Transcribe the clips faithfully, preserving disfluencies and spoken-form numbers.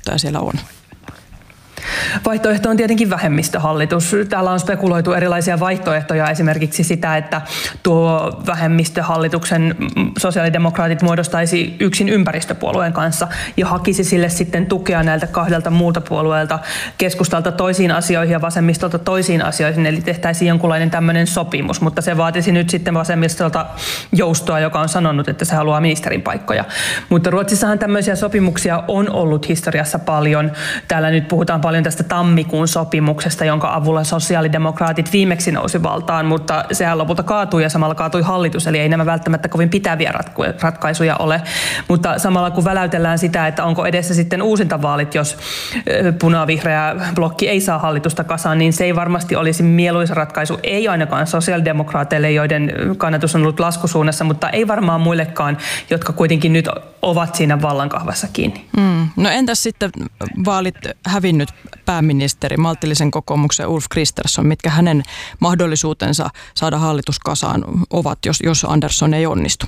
vaihtoehtoja siellä on? Vaihtoehto on tietenkin vähemmistöhallitus. Täällä on spekuloitu erilaisia vaihtoehtoja, esimerkiksi sitä, että tuo vähemmistöhallituksen sosiaalidemokraatit muodostaisi yksin ympäristöpuolueen kanssa ja hakisi sille sitten tukea näiltä kahdelta muulta puolueelta, keskustalta toisiin asioihin ja vasemmistolta toisiin asioihin, eli tehtäisiin jonkunlainen tämmöinen sopimus, mutta se vaatisi nyt sitten vasemmistolta joustoa, joka on sanonut, että se haluaa ministerin paikkoja. Mutta Ruotsissahan tämmöisiä sopimuksia on ollut historiassa paljon. Täällä nyt puhutaan paljon tästä tammikuun sopimuksesta, jonka avulla sosiaalidemokraatit viimeksi nousi valtaan, mutta sehän lopulta kaatui ja samalla kaatui hallitus, eli ei nämä välttämättä kovin pitäviä ratkaisuja ole. Mutta samalla kun väläytellään sitä, että onko edessä sitten uusintavaalit, jos punavihreä blokki ei saa hallitusta kasaan, niin se ei varmasti olisi mieluisa ratkaisu, ei ainakaan sosiaalidemokraateille, joiden kannatus on ollut laskusuunnassa, mutta ei varmaan muillekaan, jotka kuitenkin nyt ovat siinä vallankahvassa kiinni. Mm. No entäs sitten vaalit hävinnyt pääministeri, maltillisen kokoomuksen Ulf Kristersson, mitkä hänen mahdollisuutensa saada hallitus kasaan ovat, jos, jos Andersson ei onnistu?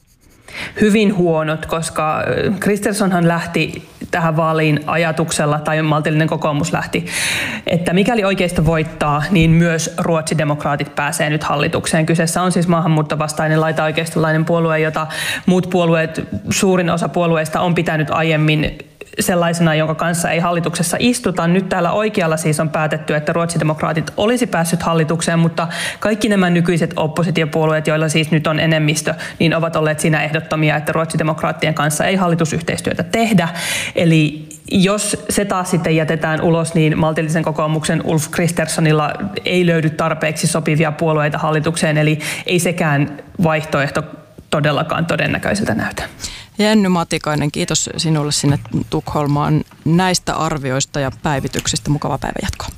Hyvin huonot, koska Kristerssonhan lähti tähän vaaliin ajatuksella, tai maltillinen kokoomus lähti, että mikäli oikeisto voittaa, niin myös ruotsidemokraatit pääsee nyt hallitukseen. Kyseessä on siis maahanmuuttovastainen laitaoikeistolainen puolue, jota muut puolueet, suurin osa puolueista on pitänyt aiemmin sellaisena, jonka kanssa ei hallituksessa istuta. Nyt täällä oikealla siis on päätetty, että ruotsidemokraatit olisi päässyt hallitukseen, mutta kaikki nämä nykyiset oppositiopuolueet, joilla siis nyt on enemmistö, niin ovat olleet siinä ehdottomia, että ruotsidemokraattien kanssa ei hallitusyhteistyötä tehdä. Eli jos se taas sitten jätetään ulos, niin maltillisen kokoomuksen Ulf Kristerssonilla ei löydy tarpeeksi sopivia puolueita hallitukseen, eli ei sekään vaihtoehto todellakaan todennäköiseltä näytä. Jenny Matikainen, kiitos sinulle sinne Tukholmaan näistä arvioista ja päivityksistä. Mukavaa päivänjatkoa.